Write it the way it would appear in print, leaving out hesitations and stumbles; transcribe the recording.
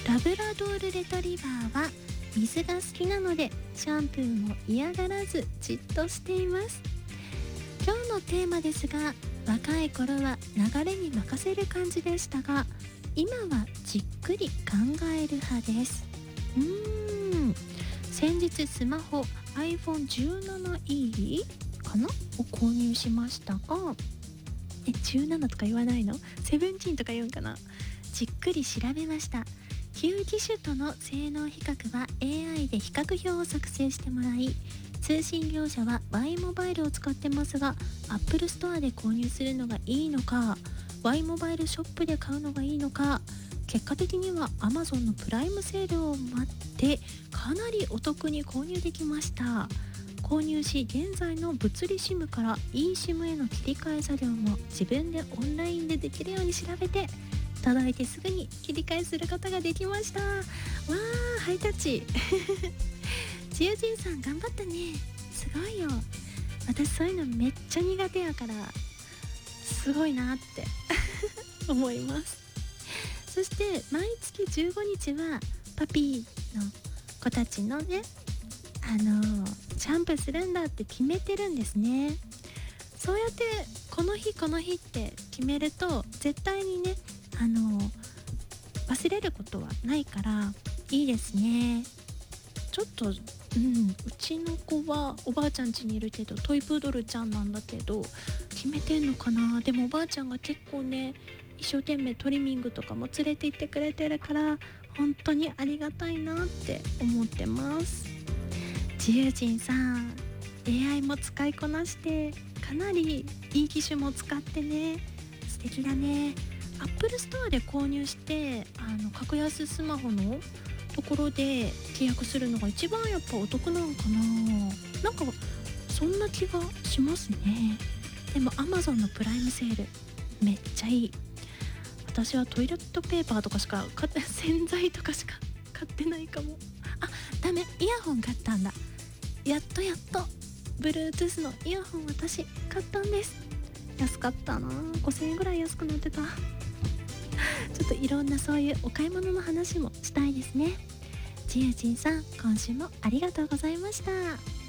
ラブラドールレトリバーは水が好きなのでシャンプーも嫌がらずじっとしています。今日のテーマですが、若い頃は流れに任せる感じでしたが、今はじっくり考える派です。先日スマホ iPhone17E かなを購入しましたが、17とか言わないの？ 17 とか言うんかな。じっくり調べました。旧機種との性能比較は AI で比較表を作成してもらい、通信業者は Y モバイルを使ってますが、 Apple Store で購入するのがいいのか Y モバイルショップで買うのがいいのか、結果的には Amazon のプライムセールを待ってかなりお得に購入できました。購入し、現在の物理 SIM から eSIM への切り替え作業も自分でオンラインでできるように調べて、届いてすぐに切り替えすることができました。わー、ハイタッチ自由人さん頑張ったね。すごいよ。私そういうのめっちゃ苦手やからすごいなって思います。そして毎月15日はパピーの子たちのね、シャンプーするんだって決めてるんですね。そうやってこの日この日って決めると絶対にね、忘れることはないからいいですね。ちょっとうちの子はおばあちゃん家にいるけどトイプードルちゃんなんだけど決めてんのかな。でもおばあちゃんが結構ね、一生懸命トリミングとかも連れて行ってくれてるから本当にありがたいなって思ってます。自由人さん AI も使いこなしてかなりいい機種も使ってね、素敵だね。 Apple Store で購入して格安スマホのところで契約するのが一番やっぱお得なのかな。なんかそんな気がしますね。でも Amazon のプライムセールめっちゃいい。私はトイレットペーパーとかしか買って、洗剤とかしか買ってないかも。あ、ダメ、イヤホン買ったんだ。やっと Bluetooth のイヤホン私買ったんです。安かったな、5000円ぐらい安くなってた。ちょっといろんなそういうお買い物の話もしたいですね。自由人さん、今週もありがとうございました。